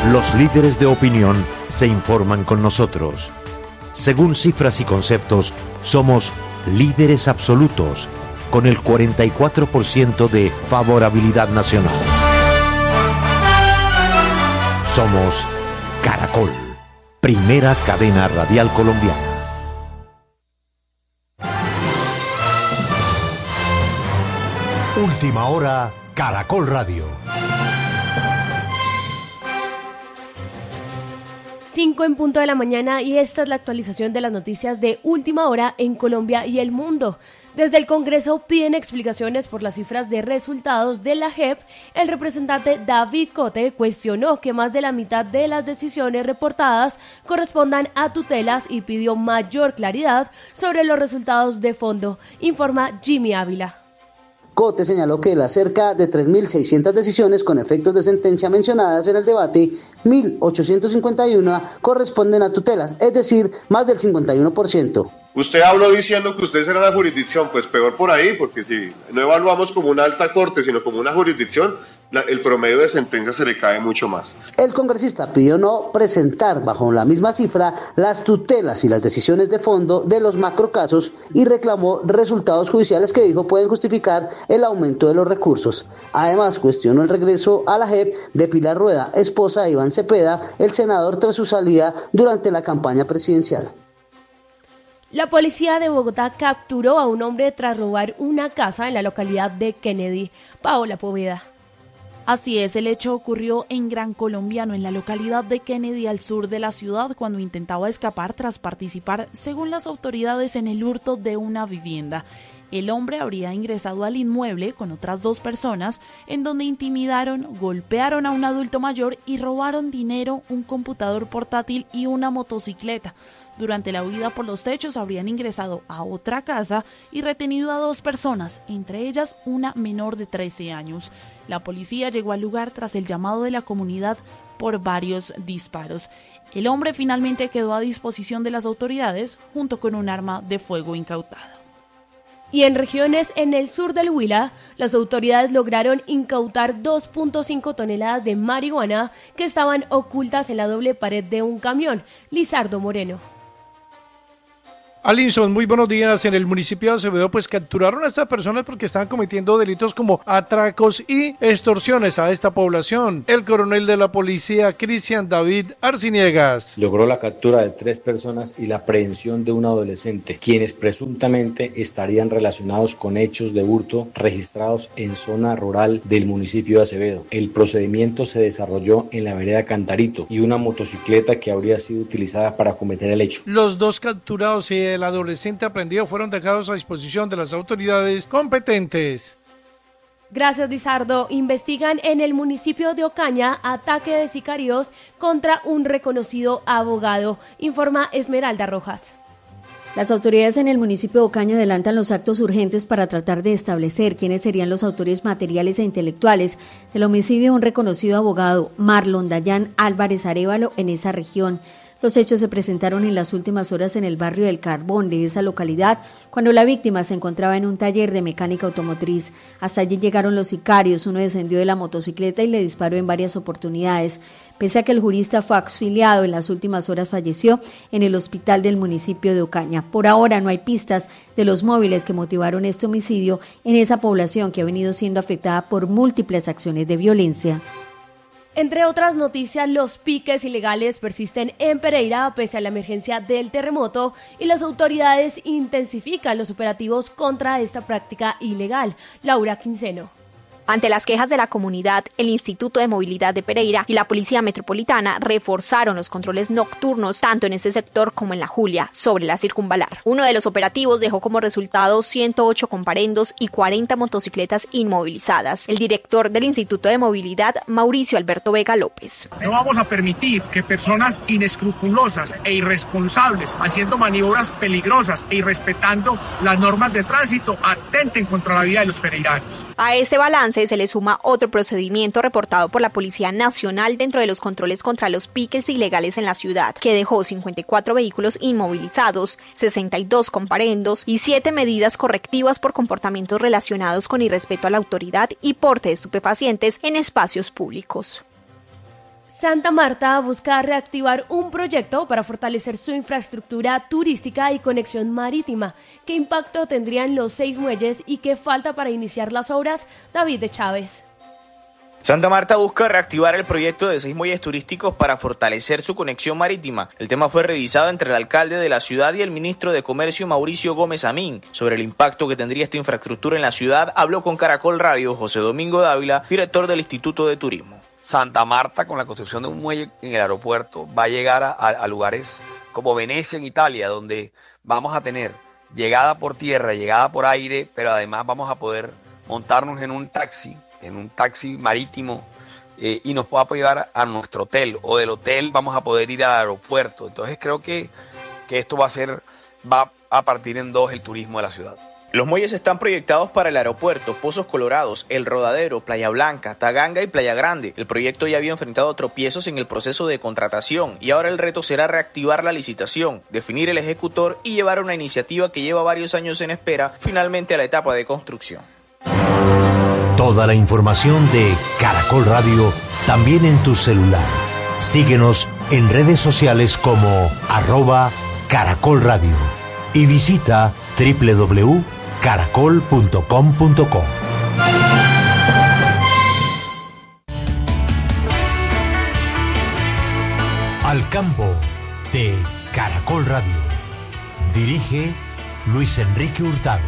Los líderes de opinión se informan con nosotros. Según cifras y conceptos, somos líderes absolutos, con el 44% de favorabilidad nacional. Somos Caracol, primera cadena radial colombiana. Última hora, Caracol Radio. 5 en punto de la mañana y esta es la actualización de las noticias de última hora en Colombia y el mundo. Desde el Congreso piden explicaciones por las cifras de resultados de la JEP. El representante David Cote cuestionó que más de la mitad de las decisiones reportadas correspondan a tutelas y pidió mayor claridad sobre los resultados de fondo, informa Jimmy Ávila. Cote señaló que de las cerca de 3.600 decisiones con efectos de sentencia mencionadas en el debate, 1.851 corresponden a tutelas, es decir, más del 51%. Usted habló diciendo que usted será la jurisdicción, pues peor por ahí, porque si no evaluamos como una alta corte, sino como una jurisdicción, el promedio de sentencia se le cae mucho más. El congresista pidió no presentar bajo la misma cifra las tutelas y las decisiones de fondo de los macrocasos y reclamó resultados judiciales que dijo pueden justificar el aumento de los recursos. Además, cuestionó el regreso a la JEP de Pilar Rueda, esposa de Iván Cepeda, el senador tras su salida durante la campaña presidencial. La policía de Bogotá capturó a un hombre tras robar una casa en la localidad de Kennedy. Paola Poveda. Así es, el hecho ocurrió en Gran Colombiano, en la localidad de Kennedy, al sur de la ciudad, cuando intentaba escapar tras participar, según las autoridades, en el hurto de una vivienda. El hombre habría ingresado al inmueble con otras 2 personas, en donde intimidaron, golpearon a un adulto mayor y robaron dinero, un computador portátil y una motocicleta. Durante la huida por los techos habrían ingresado a otra casa y retenido a 2 personas, entre ellas una menor de 13 años. La policía llegó al lugar tras el llamado de la comunidad por varios disparos. El hombre finalmente quedó a disposición de las autoridades junto con un arma de fuego incautada. Y en regiones en el sur del Huila, las autoridades lograron incautar 2.5 toneladas de marihuana que estaban ocultas en la doble pared de un camión. Lizardo Moreno. Alinson, muy buenos días. En el municipio de Acevedo, pues capturaron a estas personas porque estaban cometiendo delitos como atracos y extorsiones a esta población. El coronel de la policía, Cristian David Arciniegas, logró la captura de 3 personas y la aprehensión de un adolescente, quienes presuntamente estarían relacionados con hechos de hurto registrados en zona rural del municipio de Acevedo. El procedimiento se desarrolló en la vereda Cantarito y una motocicleta que habría sido utilizada para cometer el hecho. Los 2 capturados y el adolescente aprendido fueron dejados a disposición de las autoridades competentes. Gracias, Lizardo. Investigan en el municipio de Ocaña ataque de sicarios contra un reconocido abogado, informa Esmeralda Rojas. Las autoridades en el municipio de Ocaña adelantan los actos urgentes para tratar de establecer quiénes serían los autores materiales e intelectuales del homicidio de un reconocido abogado, Marlon Dayan Álvarez Arévalo, en esa región. Los hechos se presentaron en las últimas horas en el barrio del Carbón de esa localidad, cuando la víctima se encontraba en un taller de mecánica automotriz. Hasta allí llegaron los sicarios, uno descendió de la motocicleta y le disparó en varias oportunidades. Pese a que el jurista fue auxiliado, en las últimas horas falleció en el hospital del municipio de Ocaña. Por ahora no hay pistas de los móviles que motivaron este homicidio en esa población que ha venido siendo afectada por múltiples acciones de violencia. Entre otras noticias, los piques ilegales persisten en Pereira pese a la emergencia del terremoto y las autoridades intensifican los operativos contra esta práctica ilegal. Laura Quinceno. Ante las quejas de la comunidad, el Instituto de Movilidad de Pereira y la Policía Metropolitana reforzaron los controles nocturnos tanto en este sector como en la Julia, sobre la circunvalar. Uno de los operativos dejó como resultado 108 comparendos y 40 motocicletas inmovilizadas. El director del Instituto de Movilidad, Mauricio Alberto Vega López. No vamos a permitir que personas inescrupulosas e irresponsables, haciendo maniobras peligrosas e irrespetando las normas de tránsito, atenten contra la vida de los pereiranos. A este balance se le suma otro procedimiento reportado por la Policía Nacional dentro de los controles contra los piques ilegales en la ciudad, que dejó 54 vehículos inmovilizados, 62 comparendos y 7 medidas correctivas por comportamientos relacionados con irrespeto a la autoridad y porte de estupefacientes en espacios públicos. Santa Marta busca reactivar un proyecto para fortalecer su infraestructura turística y conexión marítima. ¿Qué impacto tendrían los 6 muelles y qué falta para iniciar las obras? David de Chávez. Santa Marta busca reactivar el proyecto de 6 muelles turísticos para fortalecer su conexión marítima. El tema fue revisado entre el alcalde de la ciudad y el ministro de Comercio, Mauricio Gómez Amín. Sobre el impacto que tendría esta infraestructura en la ciudad, habló con Caracol Radio José Domingo Dávila, director del Instituto de Turismo. Santa Marta, con la construcción de un muelle en el aeropuerto, va a llegar a lugares como Venecia en Italia, donde vamos a tener llegada por tierra, llegada por aire, pero además vamos a poder montarnos en un taxi marítimo y nos pueda llevar a nuestro hotel, o del hotel vamos a poder ir al aeropuerto. Entonces creo que esto va a partir en 2 el turismo de la ciudad. Los muelles están proyectados para el aeropuerto, Pozos Colorados, El Rodadero, Playa Blanca, Taganga y Playa Grande. El proyecto ya había enfrentado tropiezos en el proceso de contratación y ahora el reto será reactivar la licitación, definir el ejecutor y llevar una iniciativa que lleva varios años en espera finalmente a la etapa de construcción. Toda la información de Caracol Radio también en tu celular. Síguenos en redes sociales como @Caracol Radio y visita www.caracol.com.co. Al campo de Caracol Radio. Dirige Luis Enrique Hurtado.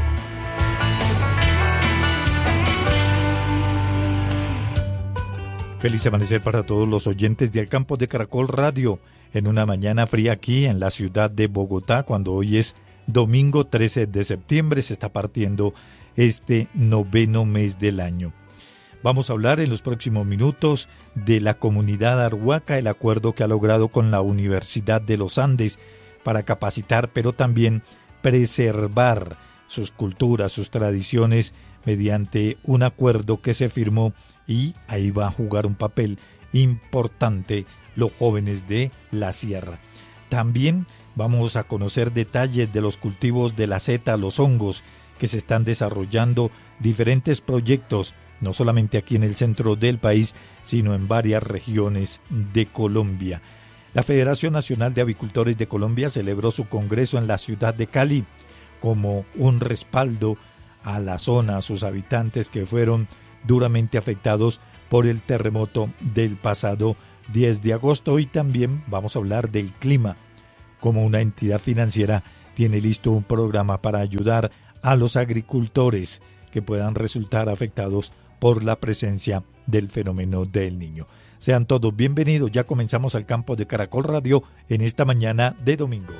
Feliz amanecer para todos los oyentes de Al Campo de Caracol Radio en una mañana fría aquí en la ciudad de Bogotá, cuando hoy es domingo 13 de septiembre, se está partiendo este 9º mes del año. Vamos a hablar en los próximos minutos de la comunidad Arhuaca, el acuerdo que ha logrado con la Universidad de los Andes para capacitar, pero también preservar sus culturas, sus tradiciones, mediante un acuerdo que se firmó, y ahí va a jugar un papel importante los jóvenes de la sierra. También vamos a conocer detalles de los cultivos de la seta, los hongos, que se están desarrollando diferentes proyectos, no solamente aquí en el centro del país, sino en varias regiones de Colombia. La Federación Nacional de Avicultores de Colombia celebró su congreso en la ciudad de Cali como un respaldo a la zona, a sus habitantes que fueron duramente afectados por el terremoto del pasado 10 de agosto. Y también vamos a hablar del clima. Como una entidad financiera tiene listo un programa para ayudar a los agricultores que puedan resultar afectados por la presencia del fenómeno del Niño. Sean todos bienvenidos, ya comenzamos Al Campo de Caracol Radio en esta mañana de domingo.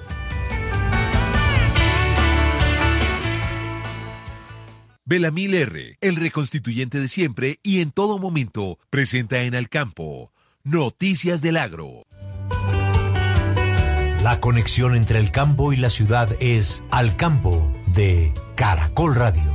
Belamil R., el reconstituyente de siempre y en todo momento, presenta en Al Campo Noticias del Agro. La conexión entre el campo y la ciudad es Al Campo de Caracol Radio.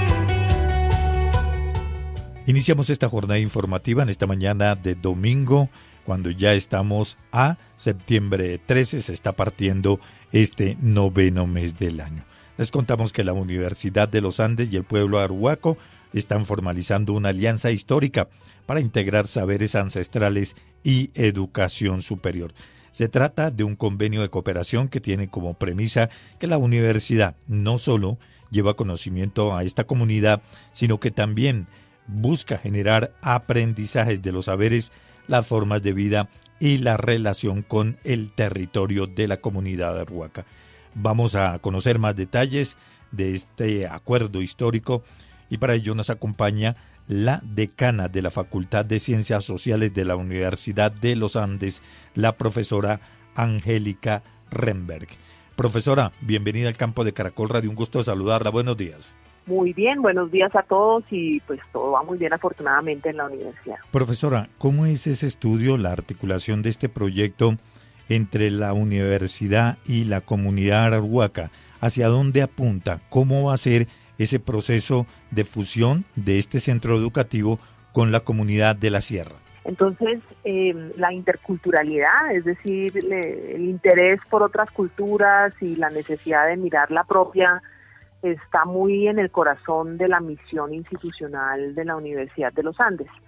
Iniciamos esta jornada informativa en esta mañana de domingo, cuando ya estamos a septiembre 13, se está partiendo este 9º mes del año. Les contamos que la Universidad de los Andes y el pueblo arhuaco están formalizando una alianza histórica para integrar saberes ancestrales y educación superior. Se trata de un convenio de cooperación que tiene como premisa que la universidad no solo lleva conocimiento a esta comunidad, sino que también busca generar aprendizajes de los saberes, las formas de vida y la relación con el territorio de la comunidad arhuaca. Vamos a conocer más detalles de este acuerdo histórico y para ello nos acompaña la decana de la Facultad de Ciencias Sociales de la Universidad de los Andes, la profesora Angélica Remberg. Profesora, bienvenida al Campo de Caracol Radio, un gusto saludarla, buenos días. Muy bien, buenos días a todos y pues todo va muy bien afortunadamente en la universidad. Profesora, ¿cómo es ese estudio, la articulación de este proyecto entre la universidad y la comunidad arhuaca? ¿Hacia dónde apunta? ¿Cómo va a ser ese proceso de fusión de este centro educativo con la comunidad de la sierra? Entonces, la interculturalidad, es decir, el interés por otras culturas y la necesidad de mirar la propia, está muy en el corazón de la misión institucional de la Universidad de los Andes.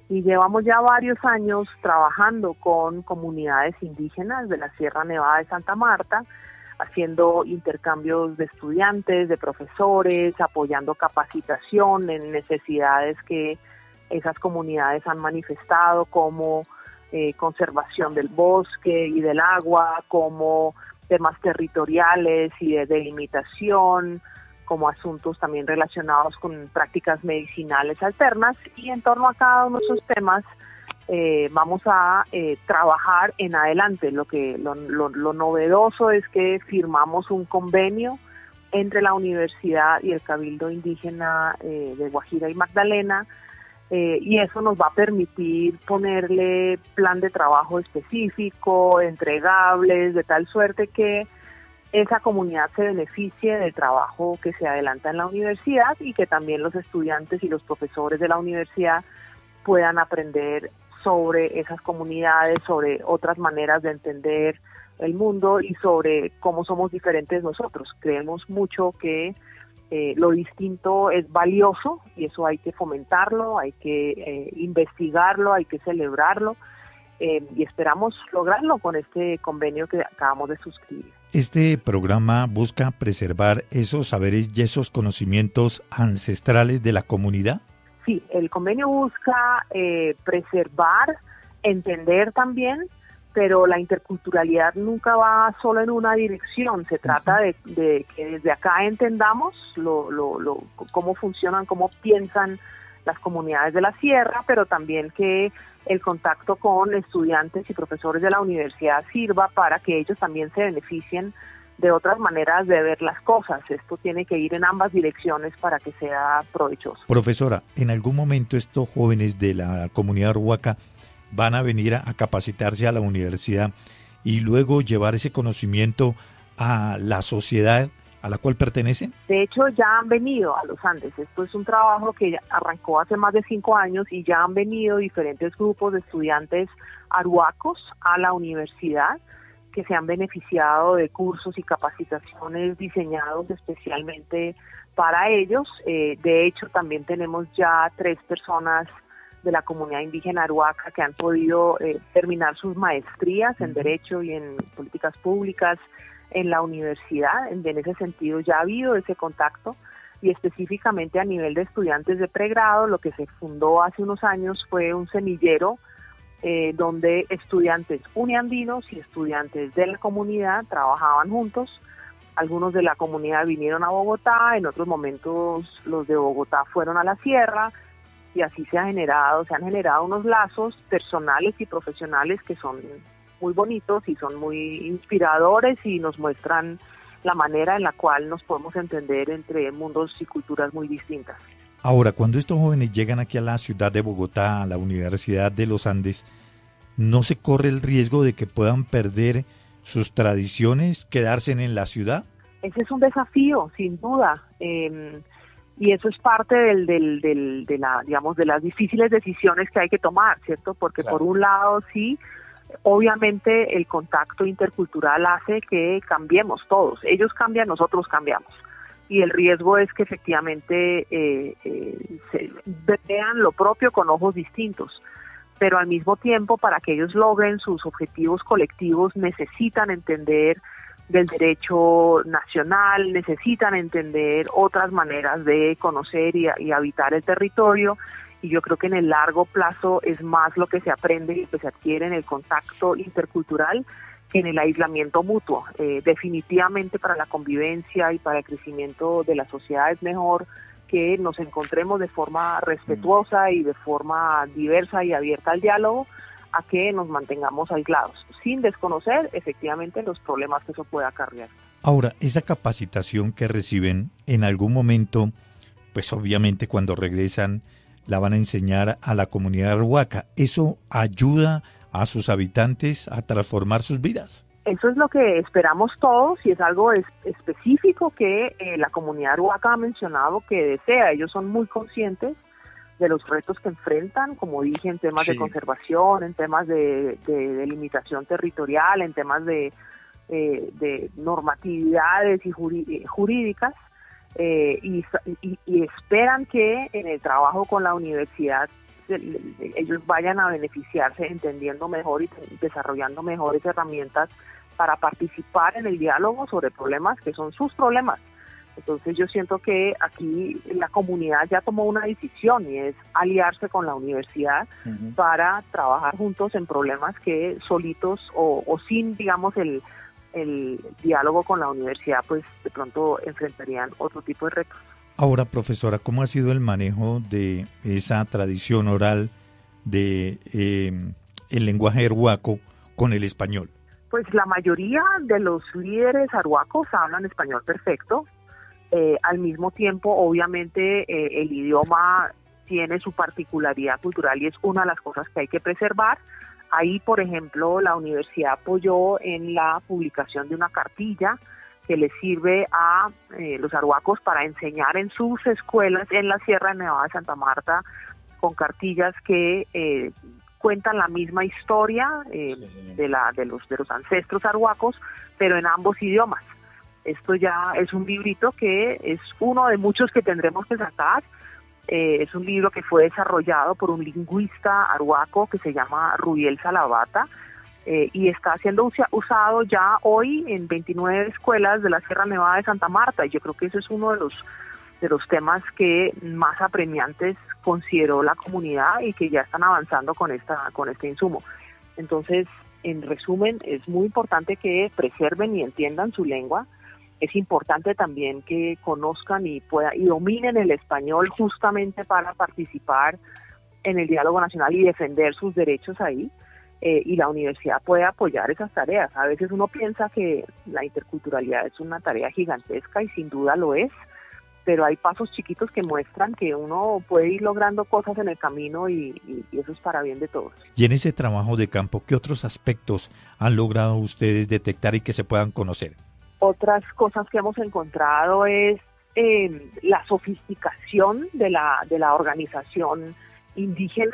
Y llevamos ya varios años trabajando con comunidades indígenas de la Sierra Nevada de Santa Marta, haciendo intercambios de estudiantes, de profesores, apoyando capacitación en necesidades que esas comunidades han manifestado, como conservación del bosque y del agua, como temas territoriales y de delimitación, como asuntos también relacionados con prácticas medicinales alternas. Y en torno a cada uno de esos temas vamos a trabajar en adelante. Lo novedoso es que firmamos un convenio entre la universidad y el Cabildo Indígena de Guajira y Magdalena, y eso nos va a permitir ponerle plan de trabajo específico, entregables, de tal suerte que esa comunidad se beneficie del trabajo que se adelanta en la universidad y que también los estudiantes y los profesores de la universidad puedan aprender sobre esas comunidades, sobre otras maneras de entender el mundo y sobre cómo somos diferentes nosotros. Creemos mucho que lo distinto es valioso y eso hay que fomentarlo, hay que investigarlo, hay que celebrarlo y esperamos lograrlo con este convenio que acabamos de suscribir. Este programa busca preservar esos saberes y esos conocimientos ancestrales de la comunidad. Sí, el convenio busca preservar, entender también, pero la interculturalidad nunca va solo en una dirección. Se trata de que desde acá entendamos cómo funcionan, cómo piensan las comunidades de la sierra, pero también que el contacto con estudiantes y profesores de la universidad sirva para que ellos también se beneficien de otras maneras de ver las cosas. Esto tiene que ir en ambas direcciones para que sea provechoso. Profesora, ¿en algún momento estos jóvenes de la comunidad arhuaca van a venir a capacitarse a la universidad y luego llevar ese conocimiento a la sociedad a la cual pertenecen? De hecho, ya han venido a los Andes. Esto es un trabajo que arrancó hace más de 5 años y ya han venido diferentes grupos de estudiantes arhuacos a la universidad que se han beneficiado de cursos y capacitaciones diseñados especialmente para ellos. De hecho, también tenemos ya 3 personas de la comunidad indígena arhuaca que han podido terminar sus maestrías en Derecho y en Políticas Públicas en la universidad. En ese sentido ya ha habido ese contacto y específicamente a nivel de estudiantes de pregrado lo que se fundó hace unos años fue un semillero donde estudiantes uniandinos y estudiantes de la comunidad trabajaban juntos. Algunos de la comunidad vinieron a Bogotá, en otros momentos los de Bogotá fueron a la sierra y así se han generado unos lazos personales y profesionales que son muy bonitos y son muy inspiradores y nos muestran la manera en la cual nos podemos entender entre mundos y culturas muy distintas. Ahora, cuando estos jóvenes llegan aquí a la ciudad de Bogotá, a la Universidad de los Andes, ¿no se corre el riesgo de que puedan perder sus tradiciones, quedarse en la ciudad? Ese es un desafío, sin duda, y eso es parte de las difíciles decisiones que hay que tomar, ¿cierto? Porque claro, por un lado sí, obviamente el contacto intercultural hace que cambiemos todos. Ellos cambian, nosotros cambiamos. Y el riesgo es que efectivamente se vean lo propio con ojos distintos. Pero al mismo tiempo, para que ellos logren sus objetivos colectivos, necesitan entender del derecho nacional, necesitan entender otras maneras de conocer y habitar el territorio. Y yo creo que en el largo plazo es más lo que se aprende y lo que se adquiere en el contacto intercultural que en el aislamiento mutuo. Definitivamente para la convivencia y para el crecimiento de la sociedad es mejor que nos encontremos de forma respetuosa y de forma diversa y abierta al diálogo, a que nos mantengamos aislados, sin desconocer efectivamente los problemas que eso puede acarrear. Ahora, esa capacitación que reciben en algún momento, pues obviamente cuando regresan la van a enseñar a la comunidad arhuaca. ¿Eso ayuda a sus habitantes a transformar sus vidas? Eso es lo que esperamos todos y es algo específico que la comunidad arhuaca ha mencionado que desea. Ellos son muy conscientes de los retos que enfrentan, como dije, en temas de conservación, en temas de delimitación territorial, en temas de normatividades y jurídicas. Y esperan que en el trabajo con la universidad ellos vayan a beneficiarse entendiendo mejor y desarrollando mejores herramientas para participar en el diálogo sobre problemas que son sus problemas. Entonces yo siento que aquí la comunidad ya tomó una decisión y es aliarse con la universidad para trabajar juntos en problemas que solitos o sin, digamos, el diálogo con la universidad, pues de pronto enfrentarían otro tipo de retos. Ahora, profesora, ¿cómo ha sido el manejo de esa tradición oral de el lenguaje arhuaco con el español? Pues la mayoría de los líderes arhuacos hablan español perfecto. Al mismo tiempo, obviamente, el idioma tiene su particularidad cultural y es una de las cosas que hay que preservar. Ahí, por ejemplo, la universidad apoyó en la publicación de una cartilla que le sirve a los arhuacos para enseñar en sus escuelas en la Sierra Nevada de Santa Marta, con cartillas que cuentan la misma historia de los ancestros arhuacos, pero en ambos idiomas. Esto ya es un librito que es uno de muchos que tendremos que sacar. Es un libro que fue desarrollado por un lingüista arhuaco que se llama Rubiel Salavata y está siendo usado ya hoy en 29 escuelas de la Sierra Nevada de Santa Marta. Y yo creo que eso es uno de los temas que más apremiantes consideró la comunidad y que ya están avanzando con este insumo. Entonces, en resumen, es muy importante que preserven y entiendan su lengua. Es importante también que conozcan y dominen el español justamente para participar en el diálogo nacional y defender sus derechos ahí. Y la universidad puede apoyar esas tareas. A veces uno piensa que la interculturalidad es una tarea gigantesca y sin duda lo es, pero hay pasos chiquitos que muestran que uno puede ir logrando cosas en el camino y eso es para bien de todos. Y en ese trabajo de campo, ¿qué otros aspectos han logrado ustedes detectar y que se puedan conocer? Otras cosas que hemos encontrado es la sofisticación de la organización indígena.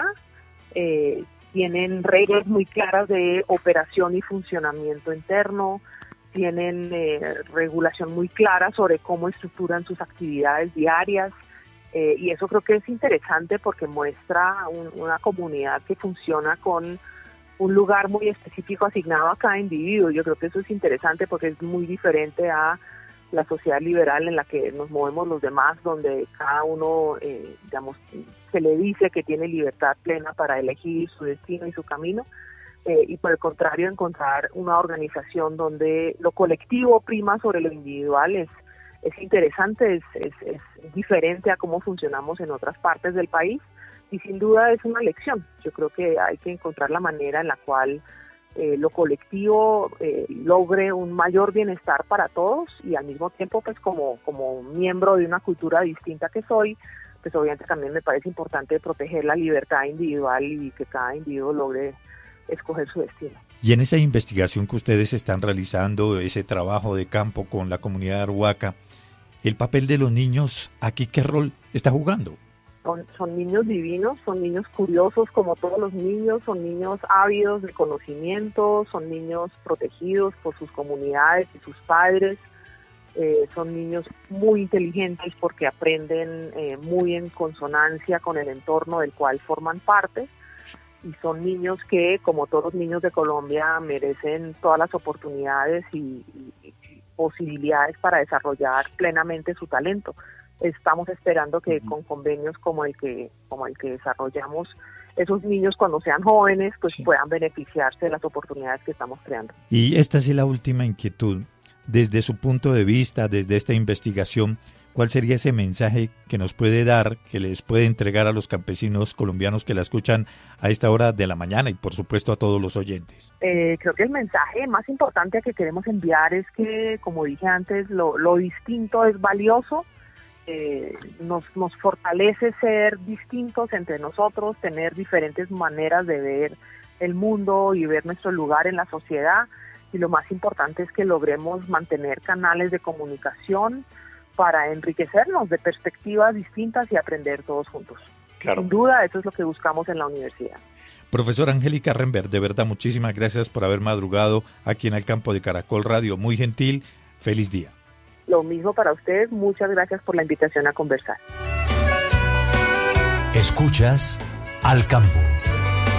Tienen reglas muy claras de operación y funcionamiento interno, tienen regulación muy clara sobre cómo estructuran sus actividades diarias, y eso creo que es interesante porque muestra una comunidad que funciona con un lugar muy específico asignado a cada individuo. Yo creo que eso es interesante porque es muy diferente a la sociedad liberal en la que nos movemos los demás, donde cada uno, digamos, se le dice que tiene libertad plena para elegir su destino y su camino, y por el contrario encontrar una organización donde lo colectivo prima sobre lo individual es interesante, es diferente a cómo funcionamos en otras partes del país. Y sin duda es una lección. Yo creo que hay que encontrar la manera en la cual lo colectivo logre un mayor bienestar para todos y al mismo tiempo, pues como miembro de una cultura distinta que soy, pues obviamente también me parece importante proteger la libertad individual y que cada individuo logre escoger su destino. Y en esa investigación que ustedes están realizando, ese trabajo de campo con la comunidad arhuaca, ¿el papel de los niños aquí qué rol está jugando? Son niños divinos, son niños curiosos como todos los niños, son niños ávidos de conocimiento, son niños protegidos por sus comunidades y sus padres, son niños muy inteligentes porque aprenden muy en consonancia con el entorno del cual forman parte, y son niños que, como todos los niños de Colombia, merecen todas las oportunidades y posibilidades para desarrollar plenamente su talento. Estamos esperando que con convenios como el que desarrollamos, esos niños cuando sean jóvenes pues puedan beneficiarse de las oportunidades que estamos creando. Y esta es la última inquietud. Desde su punto de vista, desde esta investigación, ¿cuál sería ese mensaje que nos puede dar, que les puede entregar a los campesinos colombianos que la escuchan a esta hora de la mañana y por supuesto a todos los oyentes? Creo que el mensaje más importante que queremos enviar es que, como dije antes, lo distinto es valioso. Nos fortalece ser distintos entre nosotros, tener diferentes maneras de ver el mundo y ver nuestro lugar en la sociedad, y lo más importante es que logremos mantener canales de comunicación para enriquecernos de perspectivas distintas y aprender todos juntos. Claro. Sin duda, eso es lo que buscamos en la universidad. Profesora Angélica Renberg, de verdad muchísimas gracias por haber madrugado aquí en el campo de Caracol Radio, muy gentil, feliz día. Lo mismo para ustedes, muchas gracias por la invitación a conversar. Escuchas al campo.